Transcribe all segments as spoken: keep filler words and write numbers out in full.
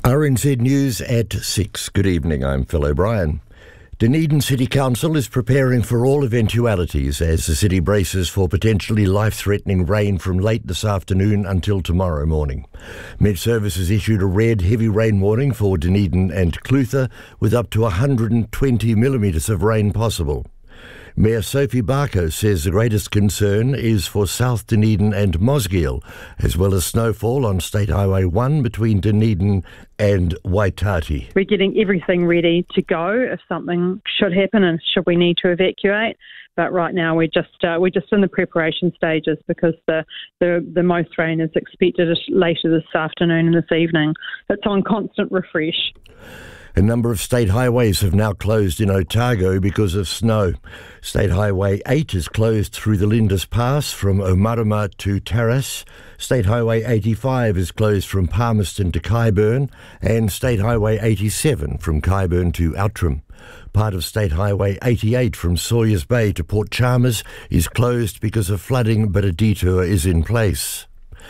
R N Z News at six. Good evening, I'm Phil O'Brien. Dunedin City Council is preparing for all eventualities as the city braces for potentially life-threatening rain from late this afternoon until tomorrow morning. Met Services issued a red heavy rain warning for Dunedin and Clutha with up to one hundred twenty millimetres of rain possible. Mayor Sophie Barker says the greatest concern is for South Dunedin and Mosgiel, as well as snowfall on State Highway one between Dunedin and Waitati. We're getting everything ready to go if something should happen and should we need to evacuate. But right now we're just uh, we're just in the preparation stages because the, the, the most rain is expected later this afternoon and this evening. It's on constant refresh. A number of state highways have now closed in Otago because of snow. State Highway eight is closed through the Lindis Pass from Omarama to Taras. State Highway eighty-five is closed from Palmerston to Kyburn, and State Highway eighty-seven from Kyburn to Outram. Part of State Highway eighty-eight from Sawyers Bay to Port Chalmers is closed because of flooding, but a detour is in place.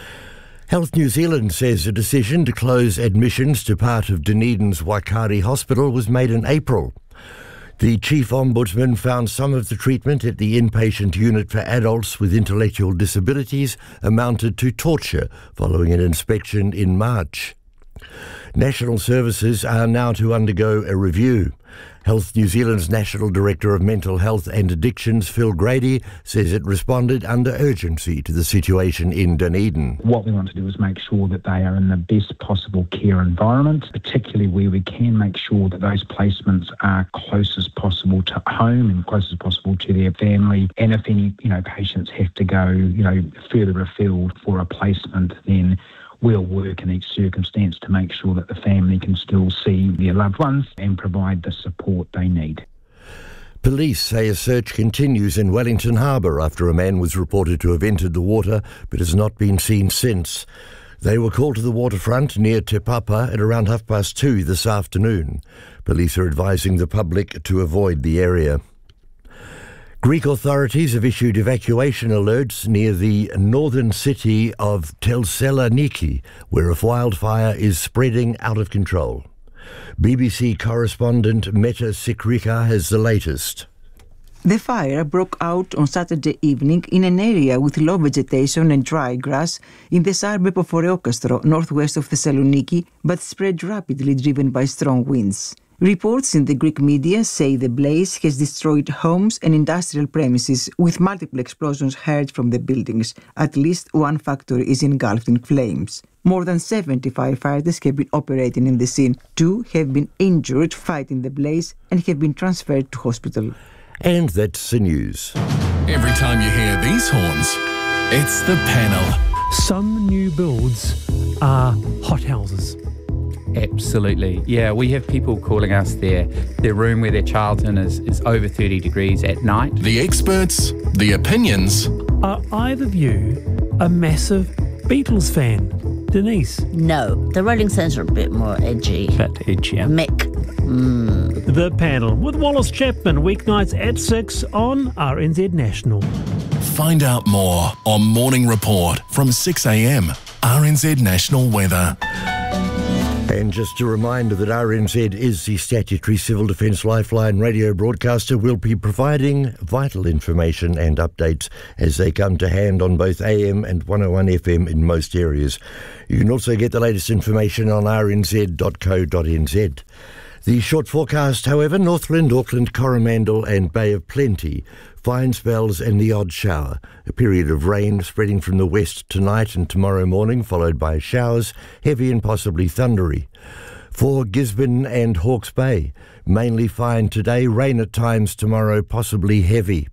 Health New Zealand says a decision to close admissions to part of Dunedin's Waikari Hospital was made in April. The Chief Ombudsman found some of the treatment at the inpatient unit for adults with intellectual disabilities amounted to torture following an inspection in March. National services are now to undergo a review. Health New Zealand's National Director of Mental Health and Addictions, Phil Grady, says it responded under urgency to the situation in Dunedin. What we want to do is make sure that they are in the best possible care environment, particularly where we can make sure that those placements are close as possible to home and close as possible to their family. And if any, you know, patients have to go, you know, further afield for a placement, then we'll work in each circumstance to make sure that the family can still see their loved ones and provide the support they need. Police say a search continues in Wellington Harbour after a man was reported to have entered the water but has not been seen since. They were called to the waterfront near Te Papa at around half past two this afternoon. Police are advising the public to avoid the area. Greek authorities have issued evacuation alerts near the northern city of Thessaloniki, where a wildfire is spreading out of control. B B C correspondent Meta Sikrika has the latest. The fire broke out on Saturday evening in an area with low vegetation and dry grass in the suburb of Oreokastro, northwest of Thessaloniki, but spread rapidly driven by strong winds. Reports in the Greek media say the blaze has destroyed homes and industrial premises, with multiple explosions heard from the buildings. At least one factory is engulfed in flames. More than seventy firefighters have been operating in the scene. Two have been injured fighting the blaze and have been transferred to hospital. And that's the news. Every time you hear these horns, it's the panel. Some new builds are hothouses. Absolutely. Yeah, we have people calling us their, their room where their child's in is, is over thirty degrees at night. The experts, the opinions. Are either of you a massive Beatles fan? Denise? No, the Rolling Stones are a bit more edgy. Bit edgier. Mick. Mm. The Panel with Wallace Chapman, weeknights at six on R N Z National. Find out more on Morning Report from six a m. R N Z National Weather. And just a reminder that R N Z is the statutory Civil Defence Lifeline radio broadcaster. We'll be providing vital information and updates as they come to hand on both A M and one oh one F M in most areas. You can also get the latest information on r n z dot co dot n z. The short forecast, however, Northland, Auckland, Coromandel and Bay of Plenty. Fine spells and the odd shower. A period of rain spreading from the west tonight and tomorrow morning, followed by showers, heavy and possibly thundery. For Gisborne and Hawke's Bay, mainly fine today, rain at times tomorrow, possibly heavy.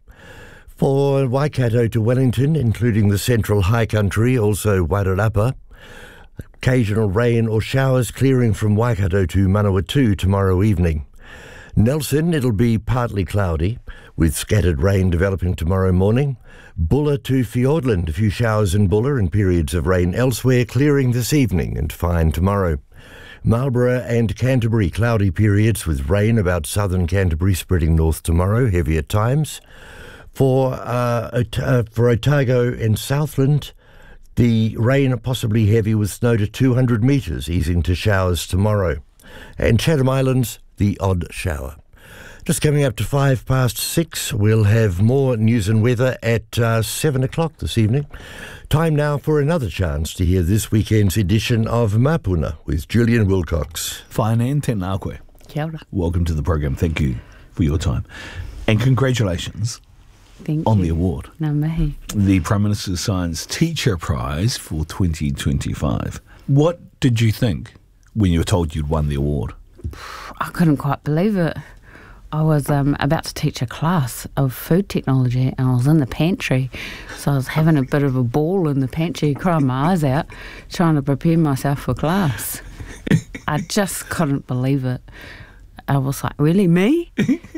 For Waikato to Wellington, including the central high country, also Wairarapa, occasional rain or showers clearing from Waikato to Manawatu tomorrow evening. Nelson, it'll be partly cloudy, with scattered rain developing tomorrow morning. Bulla to Fiordland, a few showers in Bulla and periods of rain elsewhere, clearing this evening and fine tomorrow. Marlborough and Canterbury, cloudy periods with rain about southern Canterbury spreading north tomorrow, heavy at times. For, uh, Ot- uh, for Otago and Southland, The rain possibly heavy with snow to two hundred metres, easing to showers tomorrow. And Chatham Islands, the odd shower. Just coming up to five past six, we'll have more news and weather at uh, seven o'clock this evening. Time now for another chance to hear this weekend's edition of Mapuna with Julian Wilcox. Whaenene tēnā koe. Kia ora. Welcome to the program. Thank you for your time. And congratulations Thank on you. the award. Ngā mihi. The Prime Minister's Science Teacher Prize for twenty twenty-five. What did you think when you were told you'd won the award? I couldn't quite believe it. I was um, about to teach a class of food technology and I was in the pantry. So I was having a bit of a ball in the pantry, crying my eyes out, trying to prepare myself for class. I just couldn't believe it. I was like, really, me?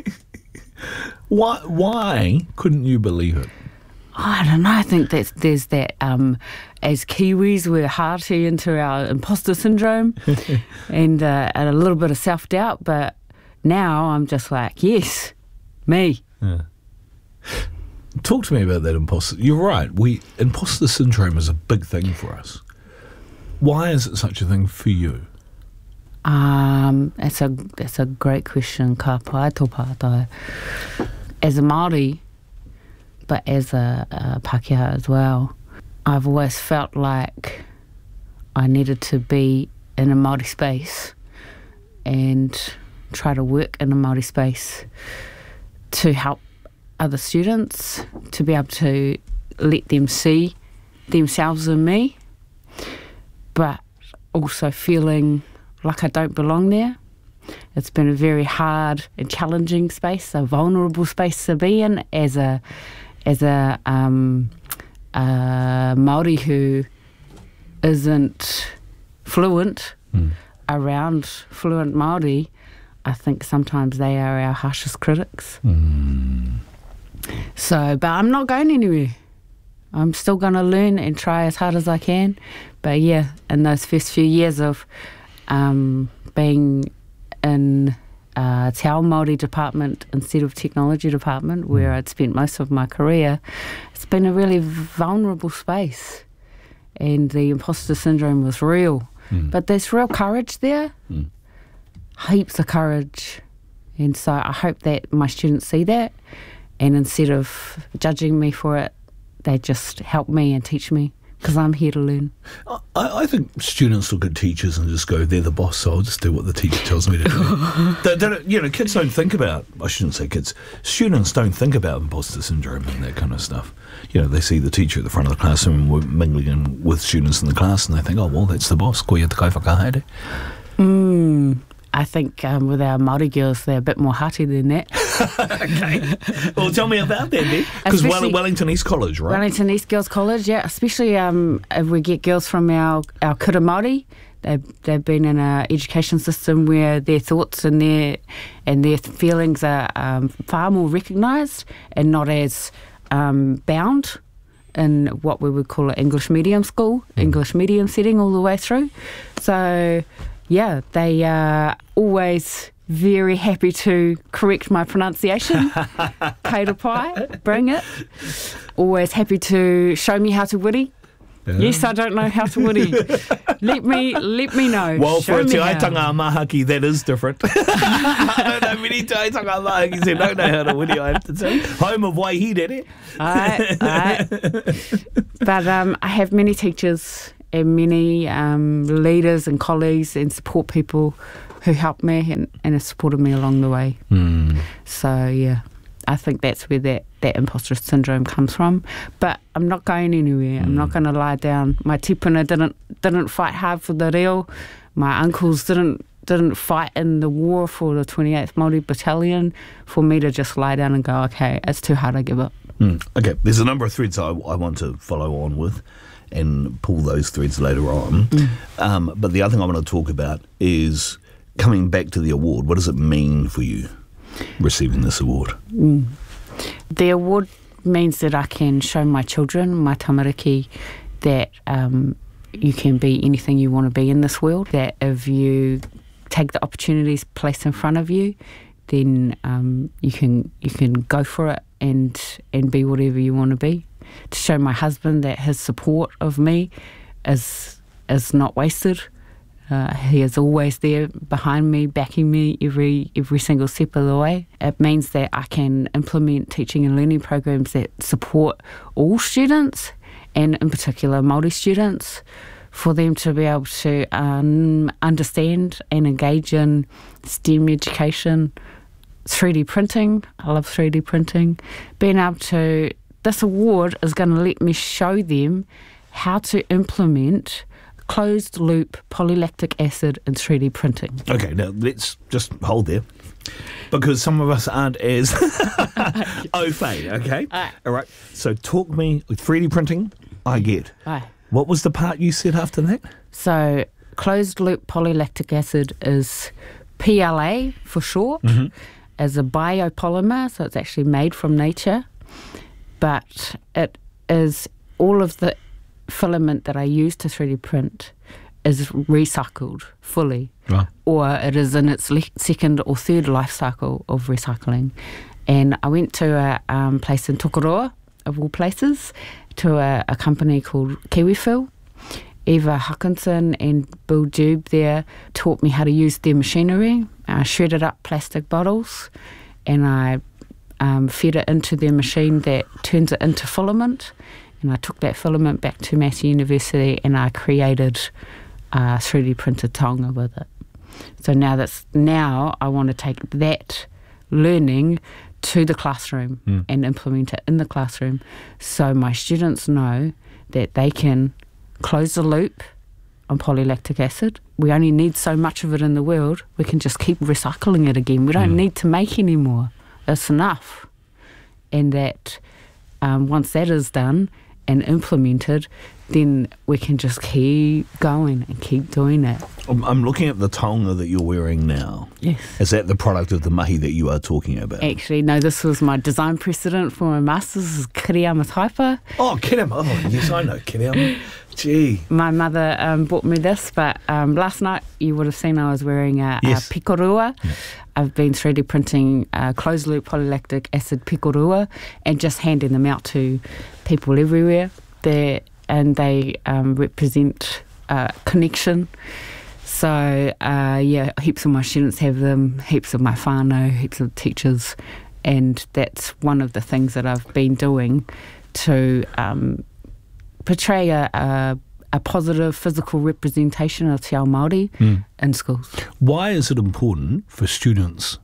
Why, why couldn't you believe it? I don't know. I think that there's that, um, as Kiwis, we're hearty into our imposter syndrome and, uh, and a little bit of self-doubt, but now I'm just like, yes, me. Yeah. Talk to me about that imposter. You're right. We imposter syndrome is a big thing for us. Why is it such a thing for you? Um, that's a that's a great question, ka pai tō pātai. As a Māori, but as a, a Pākehā as well, I've always felt like I needed to be in a Māori space and try to work in a Māori space to help other students, to be able to let them see themselves in me, but also feeling like I don't belong there. It's been a very hard and challenging space, a vulnerable space to be in as a as a, um, a Māori who isn't fluent mm. around fluent Māori. I think sometimes they are our harshest critics. Mm. So, but I'm not going anywhere. I'm still going to learn and try as hard as I can. But yeah, in those first few years of um, being in uh, Te Ao Māori department instead of technology department, where mm. I'd spent most of my career, it's been a really vulnerable space. And the imposter syndrome was real. Mm. But there's real courage there. Mm. Heaps of courage, and so I hope that my students see that, and instead of judging me for it, they just help me and teach me, because I'm here to learn. I, I think students look at teachers and just go, they're the boss, so I'll just do what the teacher tells me to do. they, they don't, you know, kids don't think about, I shouldn't say kids, students don't think about imposter syndrome and that kind of stuff. You know, they see the teacher at the front of the classroom mingling in with students in the class, and they think, oh, well, that's the boss, ko ia te kai whakahaere. Mm. I think um, with our Māori girls, they're a bit more hearty than that. Okay. Well, tell me about that then. Because Wellington East College, right? Wellington East Girls College, yeah. Especially um, if we get girls from our, our kura Māori. They've, they've been in an education system where their thoughts and their and their feelings are um, far more recognised and not as um, bound in what we would call an English medium school, mm. English medium setting all the way through. So... yeah, they are always very happy to correct my pronunciation. Kaira pai, bring it. Always happy to show me how to wiri. Yeah. Yes, I don't know how to wiri. let me let me know. Well, show for a te aitanga mahaki, that is different. I don't know many te aitanga mahaki who don't know how to wiri, I have to say. Home of Waihi, dere. Aye, aye. But um, I have many teachers and many um, leaders and colleagues and support people who helped me and, and have supported me along the way. Mm. So, yeah, I think that's where that, that imposter syndrome comes from. But I'm not going anywhere. Mm. I'm not going to lie down. My tipuna didn't didn't fight hard for the reo. My uncles didn't didn't fight in the war for the twenty-eighth Māori Battalion for me to just lie down and go, okay, it's too hard, I give up. Mm. Okay, there's a number of threads I, I want to follow on with and pull those threads later on. Mm. Um, but the other thing I want to talk about is coming back to the award. What does it mean for you, receiving this award? Mm. The award means that I can show my children, my tamariki, that um, you can be anything you want to be in this world, that if you take the opportunities placed in front of you, then um, you can you can go for it and and be whatever you want to be. to show my husband that his support of me is is not wasted. Uh, he is always there behind me, backing me every every single step of the way. It means that I can implement teaching and learning programs that support all students, and in particular Māori students, for them to be able to um, understand and engage in STEM education, three D printing. I love three D printing. Being able to, this award is going to let me show them how to implement closed loop polylactic acid in three D printing. Okay, now let's just hold there, because some of us aren't as au fait, okay? Aye. All right, so talk me, three D printing, I get. Aye. What was the part you said after that? So closed loop polylactic acid is P L A for short, Mm-hmm. as a biopolymer, so it's actually made from nature, but it is all of the filament that I use to three D print is recycled fully, Right. or it is in its le- second or third life cycle of recycling. And I went to a um, place in Tokoroa, of all places, to a, a company called KiwiFill. Eva Hutchinson and Bill Dube there taught me how to use their machinery. I shredded up plastic bottles and I um, fed it into their machine that turns it into filament. And I took that filament back to Massey University and I created a three D printed taonga with it. So now that's now I want to take that learning to the classroom mm. and implement it in the classroom, so my students know that they can close the loop on polylactic acid. We only need so much of it in the world. We can just keep recycling it again. We don't mm. need to make any more. That's enough. And that um, once that is done and implemented, then we can just keep going and keep doing it. I'm, I'm looking at the taonga that you're wearing now. Yes. Is that the product of the mahi that you are talking about? Actually, no, this was my design precedent for my master's. This is Kiriyama Taipa. Oh, Kiriyama. Oh, yes, I know Kiriyama. Gee. My mother um, bought me this, but um, last night you would have seen I was wearing a, yes. a pikorua. Yeah. I've been three D printing uh, closed-loop polylactic acid pikorua and just handing them out to people everywhere. They're, and they um, represent uh, connection. So, uh, yeah, heaps of my students have them, heaps of my whānau, heaps of teachers, and that's one of the things that I've been doing to um, portray a, a, a positive physical representation of te ao Māori mm. in schools. Why is it important for students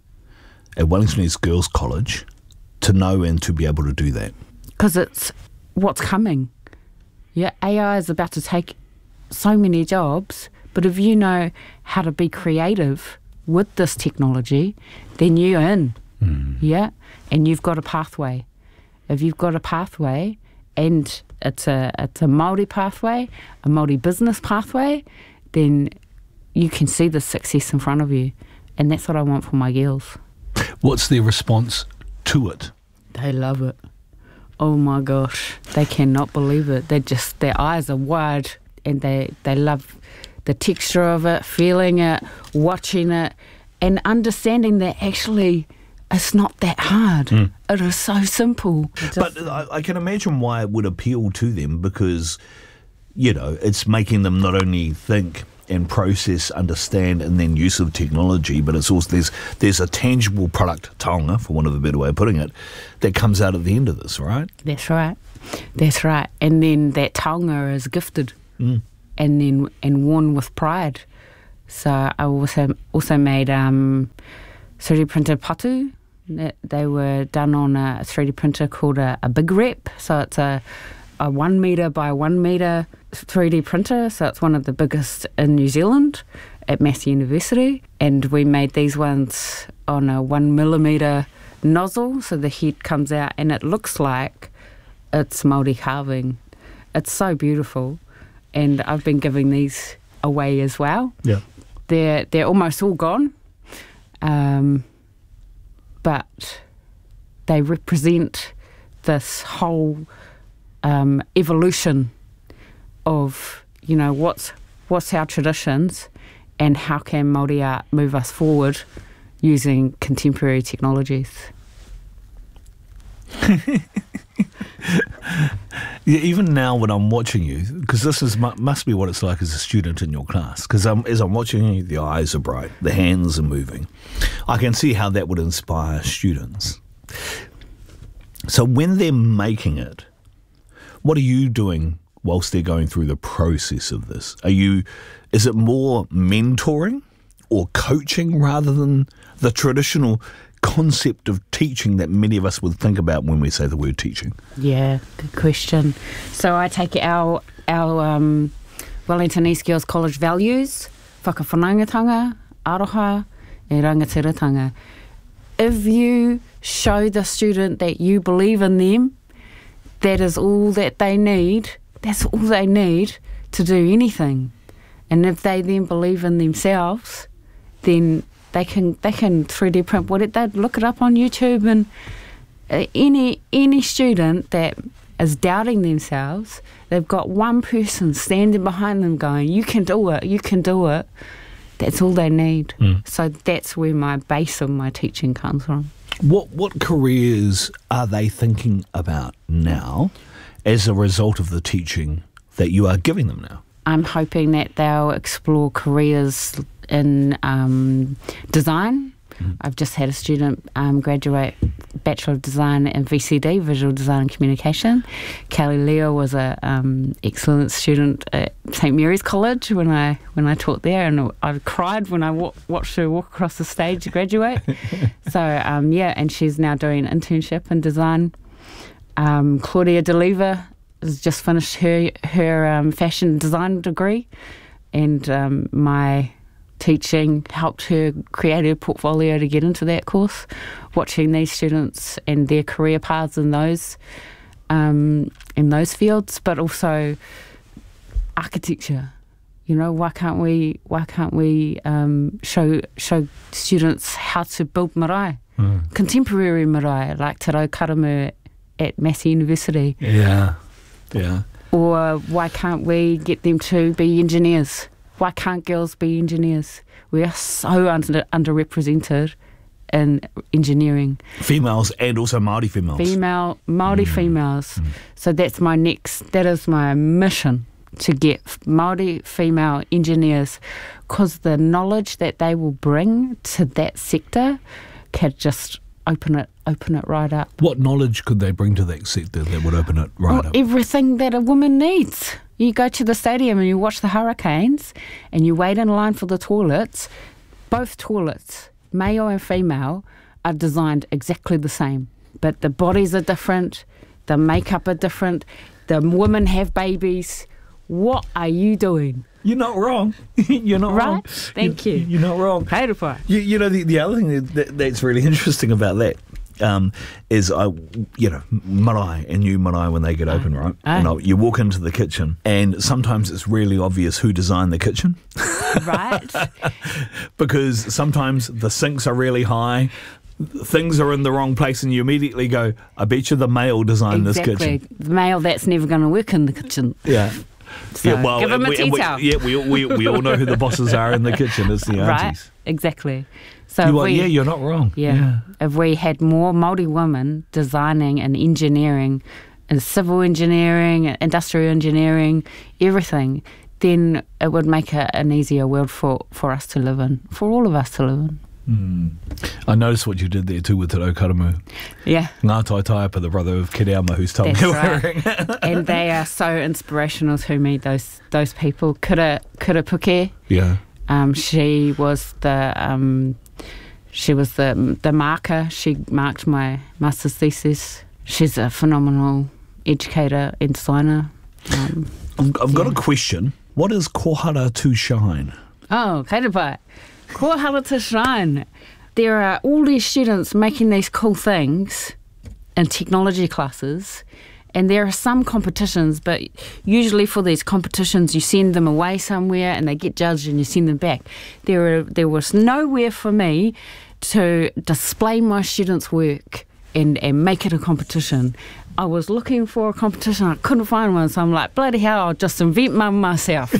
at Wellington East Girls College to know and to be able to do that? Because it's what's coming. Yeah, A I is about to take so many jobs, but if you know how to be creative with this technology, then you're in. Mm. Yeah, and you've got a pathway. If you've got a pathway, and it's a it's a Māori pathway, a Māori business pathway, then you can see the success in front of you, and that's what I want for my girls. What's their response to it? They love it. Oh my gosh, they cannot believe it. They just, their eyes are wide and they, they love the texture of it, feeling it, watching it, and understanding that actually it's not that hard. Mm. It is so simple. But I, I can imagine why it would appeal to them, because, you know, it's making them not only think and process, understand, and then use of technology, but it's also there's there's a tangible product, taonga, for want of a better way of putting it, that comes out at the end of this, right? That's right. That's right. And then that taonga is gifted mm. and then and worn with pride. So I also also made um, three D printed patu. They were done on a three D printer called a, a Big Rep. So it's a a one metre by one metre three D printer, so it's one of the biggest in New Zealand at Massey University. And we made these ones on a one millimetre nozzle, so the head comes out and it looks like it's Māori carving. It's so beautiful, and I've been giving these away as well. Yeah, they're they're almost all gone, um, but they represent this whole Um, evolution of, you know, what's what's our traditions and how can Māori art move us forward using contemporary technologies. Yeah, even now when I'm watching you, because this is mu- must be what it's like as a student in your class, because um, as I'm watching you, the eyes are bright, the hands are moving. I can see how that would inspire students. So when they're making it, what are you doing whilst they're going through the process of this? Are you, is it more mentoring or coaching rather than the traditional concept of teaching that many of us would think about when we say the word teaching? Yeah, good question. So I take our our um, Wellington East Girls College values, whakawhanaungatanga, aroha, e rangatiratanga. If you show the student that you believe in them, that is all that they need, that's all they need to do anything. And if they then believe in themselves, then They can they can three D print what it. They'd look it up on YouTube, and uh, any any student that is doubting themselves, they've got one person standing behind them going, "You can do it, you can do it." That's all they need. Mm. So that's where my base of my teaching comes from. What what careers are they thinking about now, as a result of the teaching that you are giving them now? I'm hoping that they'll explore careers in um, design. Mm. I've just had a student um, graduate Bachelor of Design in V C D, Visual Design and Communication. Kelly Leo was a um, excellent student at Saint Mary's College when I when I taught there, and I cried when I wa- watched her walk across the stage to graduate. so um, yeah, and she's now doing an internship in design. Um, Claudia DeLeva has just finished her her um, fashion design degree, and um, my teaching helped her create her portfolio to get into that course. Watching these students and their career paths in those um, in those fields, but also architecture. You know, why can't we why can't we um, show show students how to build marae, mm. contemporary marae, like Te Rau Karamu at Massey University. Yeah, yeah. Or why can't we get them to be engineers? Why can't girls be engineers? We are so under, underrepresented in engineering. Females and also Māori females. Female, Māori mm. females. Mm. So that's my next, that is my mission, to get Māori female engineers, because the knowledge that they will bring to that sector can just open it open it right up. What knowledge could they bring to that sector that would open it right well, up? Everything that a woman needs. You go to the stadium and you watch the Hurricanes and you wait in line for the toilets. Both toilets, male and female, are designed exactly the same. But the bodies are different, the makeup are different, the women have babies. What are you doing? You're not wrong. You're not right? wrong. Thank you. You're not wrong. Beautiful. You, you know, the, the other thing that, that's really interesting about that um, is, I, you know, marae and new marae when they get open, right? Oh. And I, you walk into the kitchen and sometimes it's really obvious who designed the kitchen. Right. Because sometimes the sinks are really high. Things are in the wrong place and you immediately go, I bet you the male designed exactly. this kitchen. The male that's never going to work in the kitchen. Yeah. So yeah, well, give them a we, tea we, towel. yeah, we, we, we all know who the bosses are in the kitchen. It's the aunties. Right, exactly. So you if are, we, yeah, you're not wrong. Yeah, yeah. If we had more Māori women designing and engineering, and civil engineering, industrial engineering, everything, then it would make a, an easier world for, for us to live in, for all of us to live in. Mm. I noticed what you did there too with Te Rau Karamu. Yeah. Ngā Tai Taiapa, the brother of Kireama, who's told That's me right. And they are so inspirational to me, those those people. Kura, Kura Puke. Yeah. Um, she was the um, she was the the marker. She marked my master's thesis. She's a phenomenal educator and designer. Um, I've, I've yeah. got a question. What is Kohara to Shine? Oh, kairapai. Kohara to Shine. There are all these students making these cool things in technology classes, and there are some competitions, but usually for these competitions you send them away somewhere and they get judged and you send them back. There are, there was nowhere for me to display my students' work and, and make it a competition. I was looking for a competition, I couldn't find one, so I'm like, bloody hell, I'll just invent one myself.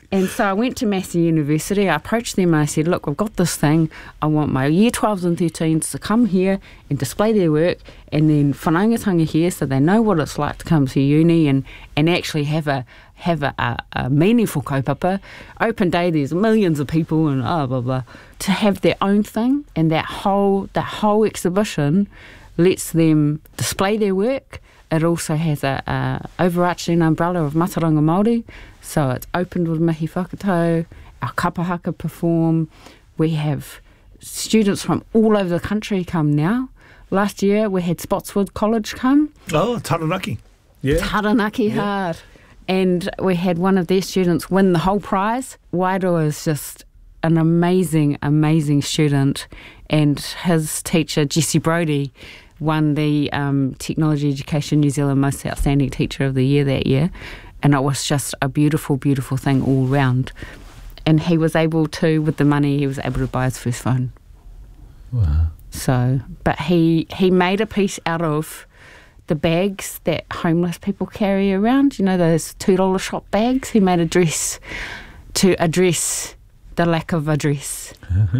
And so I went to Massey University. I approached them and I said, look, I've got this thing. I want my year twelves and thirteens to come here and display their work, and then whanaungatanga here so they know what it's like to come to uni and, and actually have a have a, a, a meaningful kaupapa. Open day, there's millions of people and blah, blah, blah. To have their own thing, and that whole, that whole exhibition lets them display their work. It also has a, a overarching umbrella of Mataranga Māori, so it's opened with Mihi Whakatau. Our kapahaka perform. We have students from all over the country come now. Last year we had Spotswood College come. Oh, Taranaki. Yeah. Taranaki yeah. hard. And we had one of their students win the whole prize. Wairoa is just an amazing, amazing student, and his teacher, Jesse Brodie, won the um, Technology Education New Zealand Most Outstanding Teacher of the Year that year, and it was just a beautiful, beautiful thing all round. And he was able to, with the money, he was able to buy his first phone. Wow. So, but he, he made a piece out of the bags that homeless people carry around, you know, those two dollar shop bags. He made a dress to address the lack of a dress.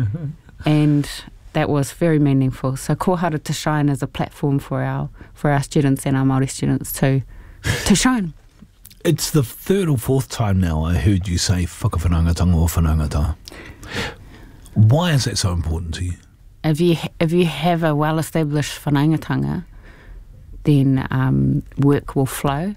And that was very meaningful. So Kohara to Shine is a platform for our for our students and our Māori students to to shine. It's the third or fourth time now I heard you say whakawhanaungatanga or whanaungata. Why is that so important to you? If you if you have a well-established whanaungatanga, then um, work will flow.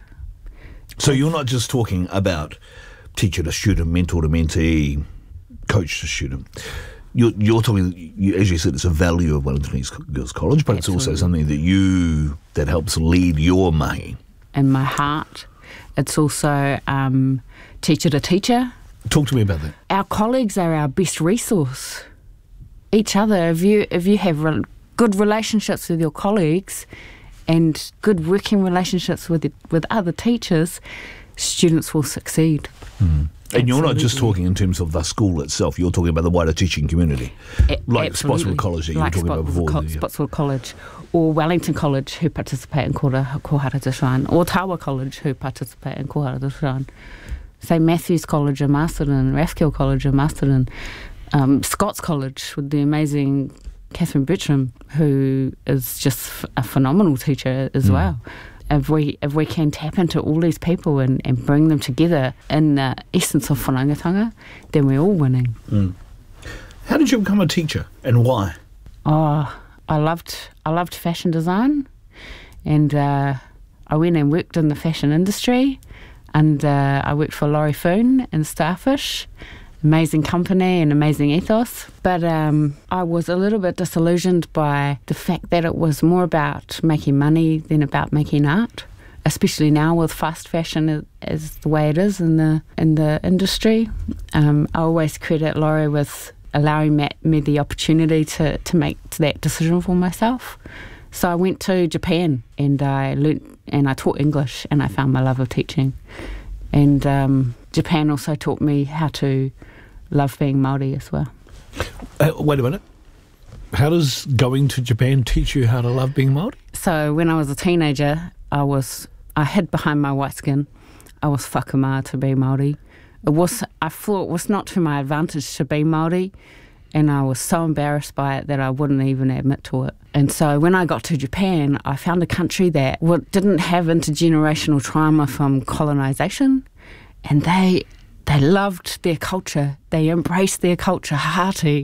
So you're not just talking about teacher to student, mentor to mentee, coach to student. You're, you're talking, you, as you said, it's a value of Wellington East Girls College, but Absolutely. It's also something that you, that helps lead your mahi. In my heart. It's also um, teacher to teacher. Talk to me about that. Our colleagues are our best resource. Each other, if you, if you have re- good relationships with your colleagues and good working relationships with with other teachers, students will succeed. Mm. And you're not just talking in terms of the school itself, you're talking about the wider teaching community. A- like Spotswood College that like you were talking Spot- about before. Co- yeah. Spotswood College, or Wellington College who participate in Kohara to Shine, or Tawa College who participate in Kohara to Shine. Saint Matthew's College in Masterton, Rathkill College in Masterton, um, Scots College with the amazing Catherine Bertram, who is just a phenomenal teacher as mm. well. If we if we can tap into all these people and, and bring them together in the essence of whanaungatanga, then we're all winning. Mm. How did you become a teacher and why? Oh, I loved I loved fashion design, and uh, I went and worked in the fashion industry, and uh, I worked for Laurie Foon and Starfish. Amazing company and amazing ethos, but um, I was a little bit disillusioned by the fact that it was more about making money than about making art, especially now with fast fashion as the way it is in the in the industry. Um, I always credit Laurie with allowing me the opportunity to, to make that decision for myself. So I went to Japan and I learnt and I taught English, and I found my love of teaching. And um, Japan also taught me how to love being Māori as well. Uh, wait a minute. How does going to Japan teach you how to love being Māori? So when I was a teenager, I was I hid behind my white skin. I was whakamā to be Māori. It was I thought it was not to my advantage to be Māori, and I was so embarrassed by it that I wouldn't even admit to it. And so when I got to Japan, I found a country that didn't have intergenerational trauma from colonisation, and they they loved their culture. They embraced their culture hearty,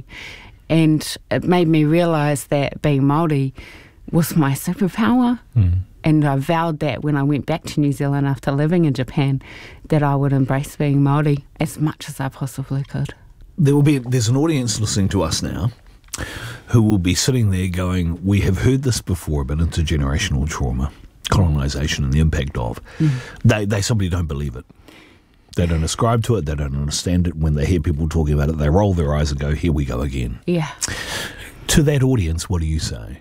and it made me realise that being Māori was my superpower. Mm. And I vowed that when I went back to New Zealand after living in Japan, that I would embrace being Māori as much as I possibly could. There will be there's an audience listening to us now who will be sitting there going, we have heard this before about intergenerational trauma, colonisation and the impact of. Mm. They they simply don't believe it. They don't ascribe to it, they don't understand it. When they hear people talking about it, they roll their eyes and go, here we go again. Yeah. To that audience, what do you say?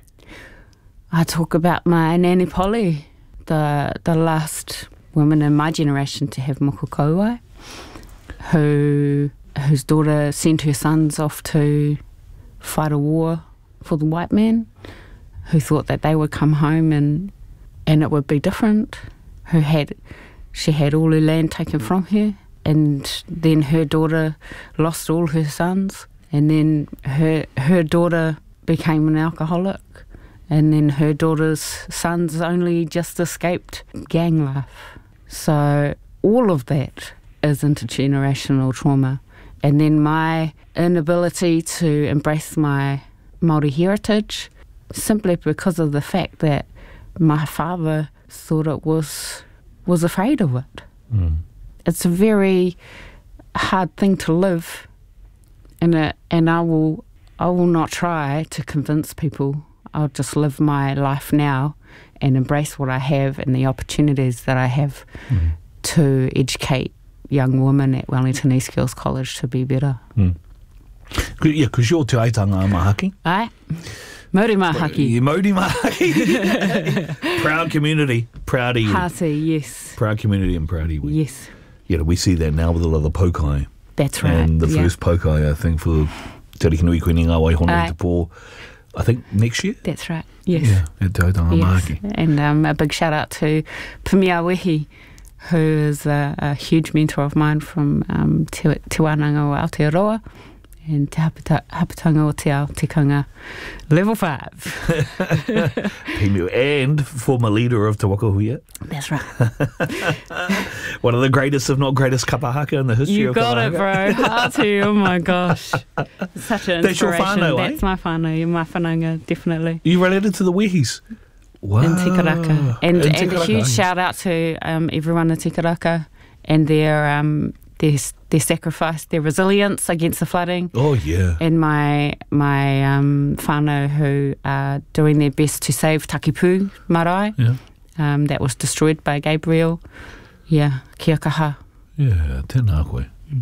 I talk about my Nanny Polly, the the last woman in my generation to have moko kauai, who whose daughter sent her sons off to fight a war for the white man, who thought that they would come home and and it would be different, who had she had all her land taken from her, and then her daughter lost all her sons, and then her her daughter became an alcoholic, and then her daughter's sons only just escaped gang life. So all of that is intergenerational trauma. And then my inability to embrace my Māori heritage, simply because of the fact that my father thought it was was afraid of it. Mm. It's a very hard thing to live, and it, and I will I will not try to convince people. I'll just live my life now and embrace what I have and the opportunities that I have mm. to educate young women at Wellington East Girls College to be better. Mm. Yeah, because you're te aitanga mahaki. Aye. Māori mahaki. You Māori mahaki. Proud community. Proud of you. Hāti, yes. Proud community and proud of you. Yes. Yeah, we see that now with a lot of the pokai. That's right. And the yeah. first pokai, I think, for Te Arikinui Koe Ngā Waihona Te Pō, I think next year? That's right, yes. Yeah, at Te Aitanga yes. Mahaki. And um, a big shout out to Pumia Wehi, who is a, a huge mentor of mine from um, Te, te Wānanga o Aotearoa, and Te Hapata, Hapatanga o Te Ao Tikanga, level five. And former leader of Te Wakahuia. That's right. One of the greatest, if not greatest, kapahaka in the history you of got kapahaka. it, bro. Hāti, oh my gosh. Such an That's your inspiration. whānau, That's eh? my whānau, my whananga, definitely. You related to the Wehis? Wow. In Tikaraka. And, In and a Tikaraka, huge yes. shout out to um, everyone in Tikaraka and their, um, their their sacrifice, their resilience against the flooding. Oh, yeah. And my my um, whānau who are doing their best to save Takipu marae. Yeah. Um, that was destroyed by Gabriel. Yeah, kia kaha. Yeah, tēnā koe. Mm.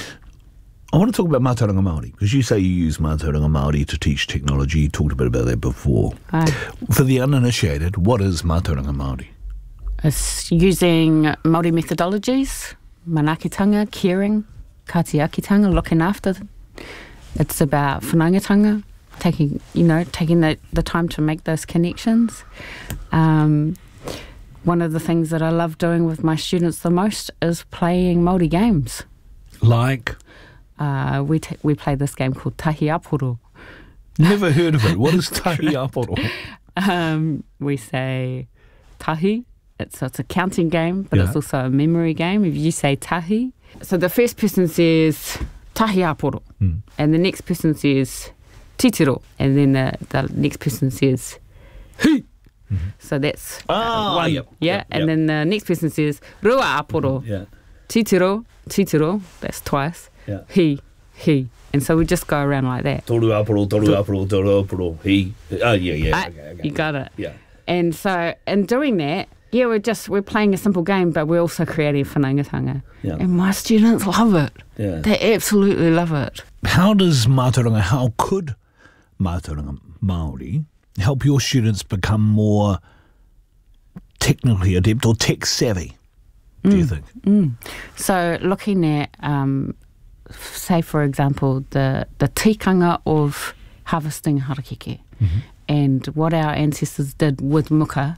I want to talk about Mātauranga Māori, because you say you use Mātauranga Māori to teach technology. You talked a bit about that before. Aye. For the uninitiated, what is Mātauranga Māori? It's using Māori methodologies, manakitanga, caring, katiakitanga, looking after. It's about whanaungatanga, taking, you know, taking the, the time to make those connections. Um, one of the things that I love doing with my students the most is playing Māori games. Like? Uh, we t- we play this game called Tahi Aporo. Never heard of it. What is Tahi Aporo? Um, we say tahi. It's, it's a counting game, but Yeah. it's also a memory game. If you say tahi, so the first person says tahi aporo, mm. and the next person says titiro, and then the, the next person says hi. Mm-hmm. So that's Ah, uh, one. yep, yeah, yep, and yep. then the next person says rua aporo, Yeah. titiro, titiro. That's twice. Yeah. Hi, hi. And so we just go around like that. Toru Aporo, Toru Aporo, Toru Aporo. He. Oh, yeah, yeah. I- okay, okay. You got it. Yeah. And so in doing that, yeah, we're just we're playing a simple game, but we're also creating whanaungatanga. Yeah. And my students love it. Yeah. They absolutely love it. How does Mātauranga, how could Mātauranga Māori help your students become more technically adept or tech savvy, do you think? Mm. So looking at, um, say for example, the, the tikanga of harvesting harakeke Mm-hmm. and what our ancestors did with muka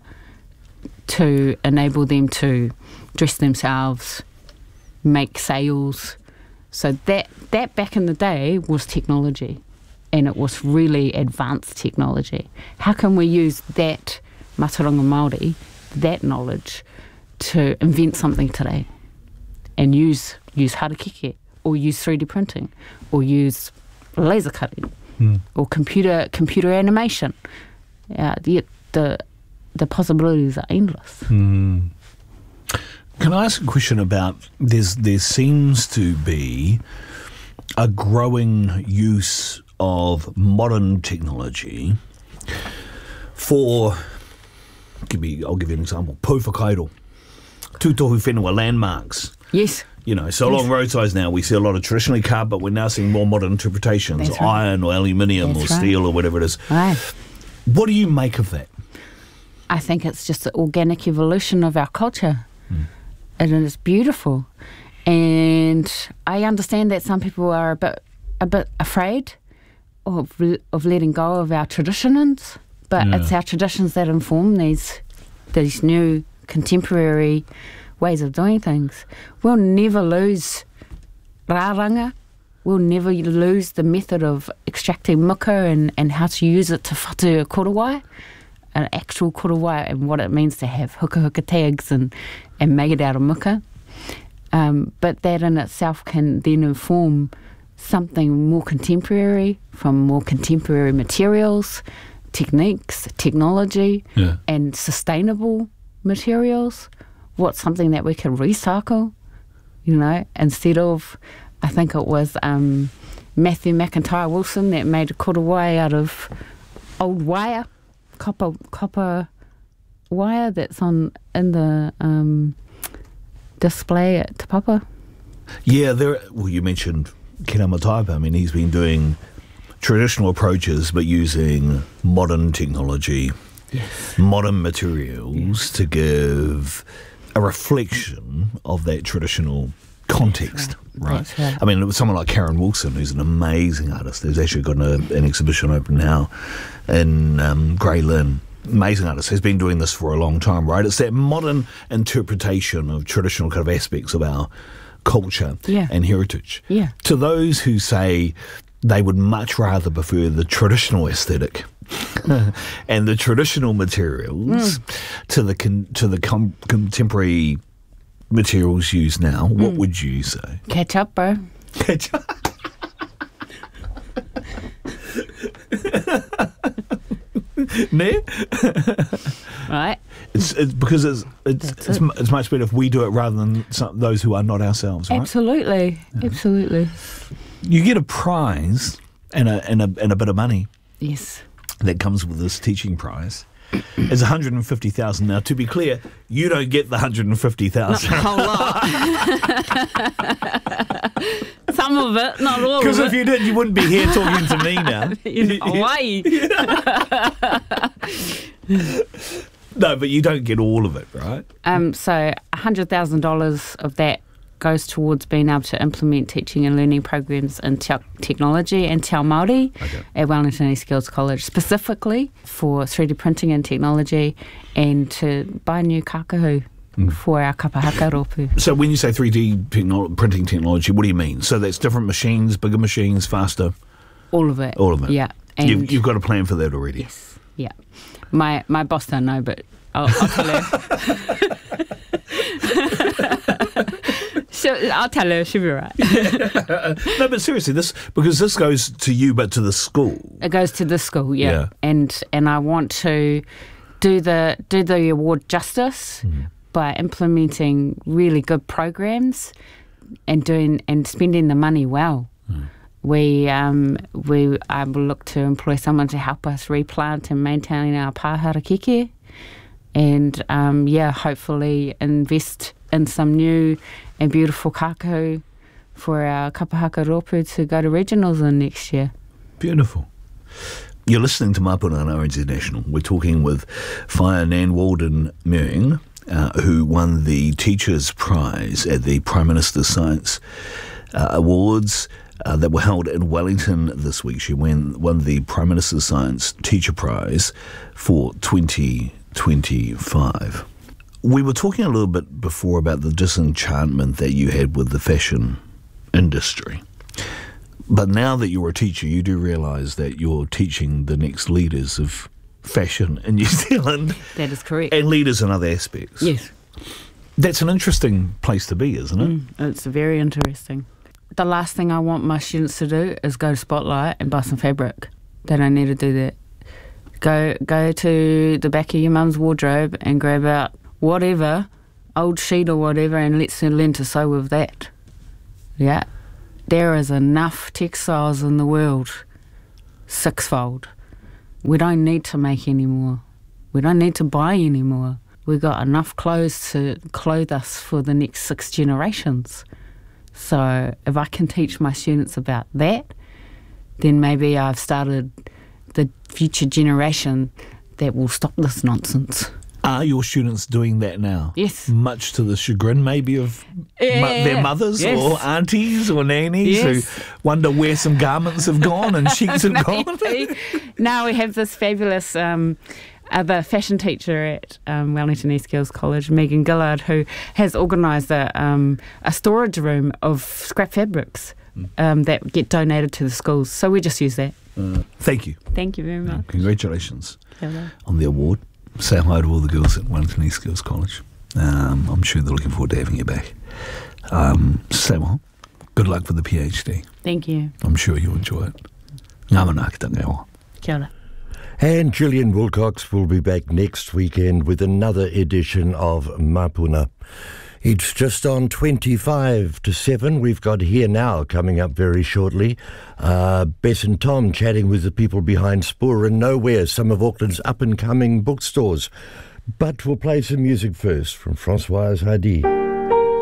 to enable them to dress themselves, make sails. So that that back in the day was technology, and it was really advanced technology. How can we use that Mātauranga Māori, that knowledge, to invent something today and use use harakeke or use three D printing or use laser cutting mm. or computer computer animation? Uh, the the the possibilities are endless. Mm. Can I ask a question about, there's, there seems to be a growing use of modern technology for, give me, I'll give you an example, Pōwhakairo, tūtohu whenua landmarks. Yes. You know, so Yes. along roadsides now, we see a lot of traditionally carved, but we're now seeing more modern interpretations, That's right. iron or aluminium That's or right. steel or whatever it is. Right. What do you make of that? I think it's just the organic evolution of our culture. Mm. And it is beautiful. And I understand that some people are a bit a bit afraid of of letting go of our traditions, but Yeah. it's our traditions that inform these these new contemporary ways of doing things. We'll never lose rāranga. We'll never lose the method of extracting muka and, and how to use it to whatu a korowai, an actual korowai, and what it means to have huka huka tags and, and make it out of muka. Um, but that in itself can then inform something more contemporary from more contemporary materials, techniques, technology, yeah. and sustainable materials. What's something that we can recycle, you know, instead of, I think it was um, Matthew McIntyre Wilson that made a korowai out of old wire, copper copper wire that's on in the um, display at Te Papa. Yeah, there. Well, you mentioned Kina Mataipa. I mean, he's been doing traditional approaches but using modern technology, yes. modern materials yes. to give a reflection of that traditional context, right. right? right? I mean, it was someone like Karen Wilson, who's an amazing artist. There's actually got a, an exhibition open now in um, Grey Lynn. Amazing artist, has been doing this for a long time, right? It's that modern interpretation of traditional kind of aspects of our culture yeah. and heritage. Yeah. To those who say they would much rather prefer the traditional aesthetic and the traditional materials mm. to the con- to the com- contemporary materials used now, what mm. would you say? Catch up, bro. Catch up. Ne? Right. It's, it's because it's it's it's, it. it's much better if we do it rather than some, those who are not ourselves, right? Absolutely, yeah. absolutely. You get a prize and a and a and a bit of money. Yes. That comes with this teaching prize. It's one hundred and fifty thousand. Now, to be clear, you don't get the one hundred and fifty thousand. Not a whole lot. Some of it, not all of it. Because if you did, you wouldn't be here talking to me now. In Hawaii. No, but you don't get all of it, right? Um. So one hundred thousand dollars of that goes towards being able to implement teaching and learning programs in te- technology and te ao Māori okay. at Wellington East Girls College, specifically for three D printing and technology, and to buy new kakahu mm. for our kapahaka rōpū. So when you say three D techno- printing technology, what do you mean? So that's different machines, bigger machines, faster? All of it. All of it. Yeah. And you've, you've got a plan for that already? Yes. Yeah. My, my boss don't know, but I'll, I'll tell her. She'll, I'll tell her, she'll be right. No, but seriously, this because this goes to you, but to the school. It goes to the school, yeah. yeah. And and I want to do the do the award justice mm. by implementing really good programs and doing and spending the money well. Mm. We um we I will look to employ someone to help us replant and maintain our pāhara keke, and um yeah, hopefully invest in some new and beautiful kakahu for our kapahaka rōpū to go to regionals in next year. Beautiful. You're listening to Mapuna on R N Z National. We're talking with Whaia Nan Walden Meung, uh, who won the Teachers' Prize at the Prime Minister's Science uh, Awards uh, that were held in Wellington this week. She won, won the Prime Minister's Science Teacher Prize for twenty twenty-five. We were talking a little bit before about the disenchantment that you had with the fashion industry. But now that you're a teacher, you do realise that you're teaching the next leaders of fashion in New Zealand. That is correct. And leaders in other aspects. Yes. That's an interesting place to be, isn't it? Mm, it's very interesting. The last thing I want my students to do is go to Spotlight and buy some fabric. They don't need to do that. Go, go to the back of your mum's wardrobe and grab out whatever, old sheet or whatever, and let's learn to sew with that. Yeah. There is enough textiles in the world, sixfold. We don't need to make any more. We don't need to buy any more. We've got enough clothes to clothe us for the next six generations. So if I can teach my students about that, then maybe I've started the future generation that will stop this nonsense. Are your students doing that now? Yes. Much to the chagrin maybe of yeah, mu- their mothers yes. or aunties or nannies yes. who wonder where some garments have gone and sheets have gone? Now we have this fabulous um, other fashion teacher at um, Wellington East Girls College, Megan Gillard, who has organised a, um, a storage room of scrap fabrics um, that get donated to the schools. So we just use that. Uh, thank you. Thank you very much. Uh, congratulations Hello. on the award. Say hi to all the girls at Wellington East Girls College. Um, I'm sure they're looking forward to having you back. Um, Samuel, good luck for the PhD. Thank you. I'm sure you'll enjoy it. Ngā manaaki tangai. Kia ora. And Gillian Wilcox will be back next weekend with another edition of Mapuna. It's just on twenty-five to seven. We've got Here Now coming up very shortly. Uh, Bess and Tom chatting with the people behind Spora and Nowhere, some of Auckland's up-and-coming bookstores. But we'll play some music first from Françoise Hardy.